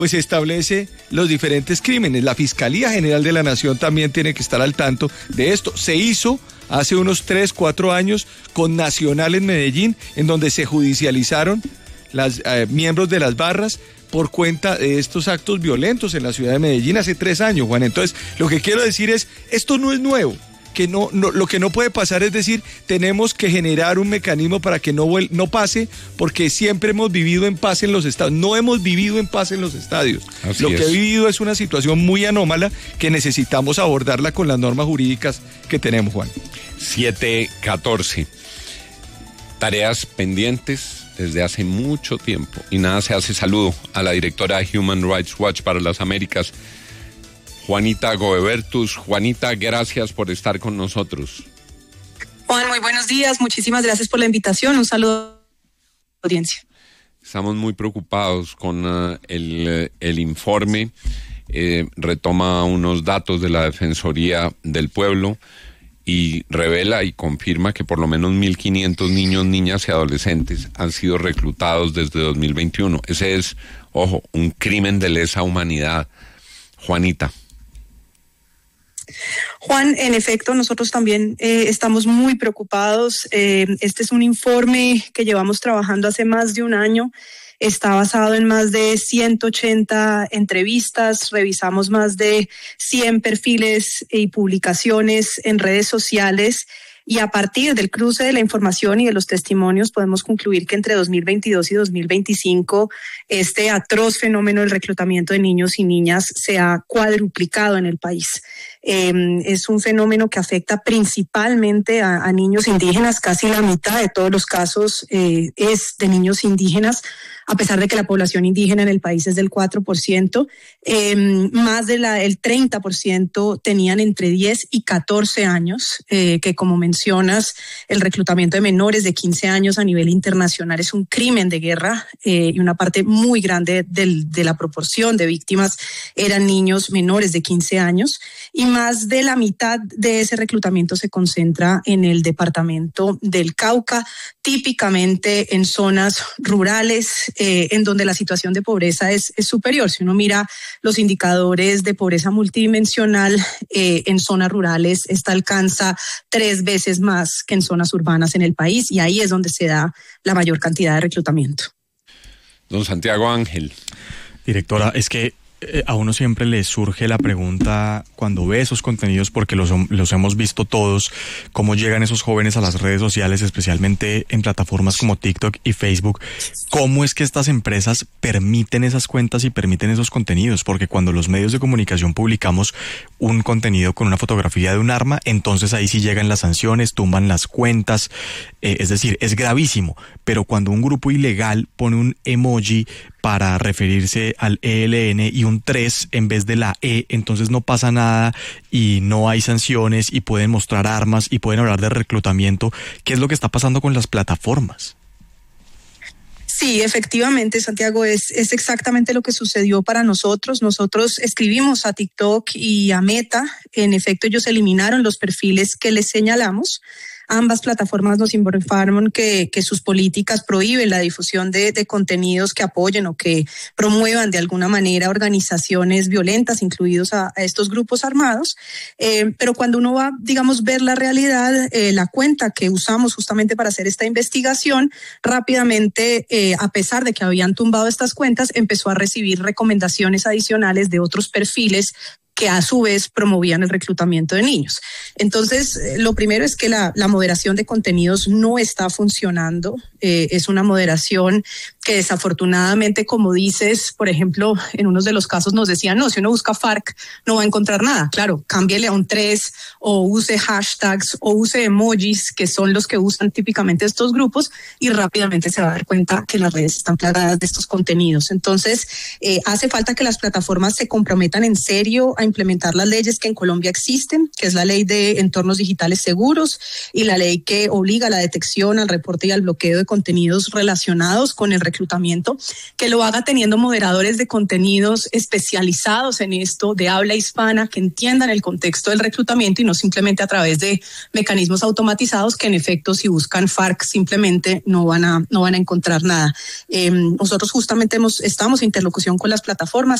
pues establece los diferentes crímenes. La Fiscalía General de la Nación también tiene que estar al tanto de esto. Se hizo hace unos 3, 4 años con Nacional en Medellín, en donde se judicializaron las miembros de las barras por cuenta de estos actos violentos en la ciudad de Medellín hace 3 años, Juan. Entonces, lo que quiero decir es, esto no es nuevo, que no, lo que no puede pasar es decir, tenemos que generar un mecanismo para que no pase, porque siempre hemos vivido en paz en los estadios. No hemos vivido en paz en los estadios. Lo que he vivido es una situación muy anómala que necesitamos abordarla con las normas jurídicas que tenemos, Juan. 7:14. Tareas pendientes desde hace mucho tiempo y nada se hace. Saludo a la directora de Human Rights Watch para las Américas, Juanita Goebertus. Juanita, gracias por estar con nosotros. Juan, muy buenos días, muchísimas gracias por la invitación, un saludo a la audiencia. Estamos muy preocupados con el informe, retoma unos datos de la Defensoría del Pueblo y revela y confirma que por lo menos 1.500 niños, niñas y adolescentes han sido reclutados desde 2021. Ese es, ojo, un crimen de lesa humanidad. Juanita. Juan, en efecto, nosotros también estamos muy preocupados. Este es un informe que llevamos trabajando hace más de un año. Está basado en más de 180 entrevistas, revisamos más de 100 perfiles y publicaciones en redes sociales y a partir del cruce de la información y de los testimonios podemos concluir que entre 2022 y 2025 este atroz fenómeno del reclutamiento de niños y niñas se ha cuadruplicado en el país. Es un fenómeno que afecta principalmente a niños indígenas. Casi la mitad de todos los casos es de niños indígenas, a pesar de que la población indígena en el país es del 4%. Más del 30% tenían entre 10 y 14 años, que como mencionas, el reclutamiento de menores de 15 años a nivel internacional es un crimen de guerra y una parte muy grande de la proporción de víctimas eran niños menores de 15 años. Y más de la mitad de ese reclutamiento se concentra en el departamento del Cauca, típicamente en zonas rurales, en donde la situación de pobreza es superior. Si uno mira los indicadores de pobreza multidimensional, en zonas rurales esta alcanza 3 veces más que en zonas urbanas en el país, y ahí es donde se da la mayor cantidad de reclutamiento. Don Santiago Ángel. Directora, es que a uno siempre le surge la pregunta cuando ve esos contenidos, porque los hemos visto todos, cómo llegan esos jóvenes a las redes sociales, especialmente en plataformas como TikTok y Facebook. ¿Cómo es que estas empresas permiten esas cuentas y permiten esos contenidos? Porque cuando los medios de comunicación publicamos un contenido con una fotografía de un arma, entonces ahí sí llegan las sanciones, tumban las cuentas, es decir, es gravísimo. Pero cuando un grupo ilegal pone un emoji para referirse al ELN y un 3 en vez de la E, entonces no pasa nada y no hay sanciones y pueden mostrar armas y pueden hablar de reclutamiento. ¿Qué es lo que está pasando con las plataformas? Sí, efectivamente, Santiago, es exactamente lo que sucedió para nosotros. Nosotros escribimos a TikTok y a Meta. En efecto, ellos eliminaron los perfiles que les señalamos. Ambas plataformas nos informaron que sus políticas prohíben la difusión de contenidos que apoyen o que promuevan de alguna manera organizaciones violentas, incluidos a estos grupos armados. Pero cuando uno va, digamos, ver la realidad, la cuenta que usamos justamente para hacer esta investigación, rápidamente, a pesar de que habían tumbado estas cuentas, empezó a recibir recomendaciones adicionales de otros perfiles que a su vez promovían el reclutamiento de niños. Entonces, lo primero es que la moderación de contenidos no está funcionando. Es una moderación que desafortunadamente, como dices, por ejemplo, en unos de los casos nos decían, no, si uno busca FARC no va a encontrar nada. Claro, cámbiale a un 3 o use hashtags o use emojis, que son los que usan típicamente estos grupos, y rápidamente se va a dar cuenta que las redes están plagadas de estos contenidos. Entonces, hace falta que las plataformas se comprometan en serio a implementar las leyes que en Colombia existen, que es la ley de entornos digitales seguros y la ley que obliga a la detección, al reporte y al bloqueo de contenidos relacionados con el reclutamiento, que lo haga teniendo moderadores de contenidos especializados en esto, de habla hispana, que entiendan el contexto del reclutamiento y no simplemente a través de mecanismos automatizados que en efecto si buscan FARC simplemente no van a encontrar nada. Nosotros justamente estamos en interlocución con las plataformas.